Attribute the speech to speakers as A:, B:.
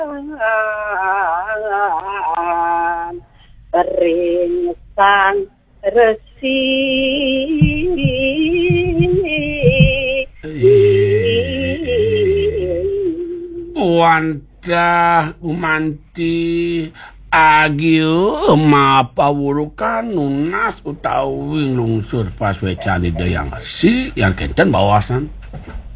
A: ring sang resi
B: Wantah umanti agio mapawurukan nunas utawi lungsur pas wecani deyang si yang kenten bawasan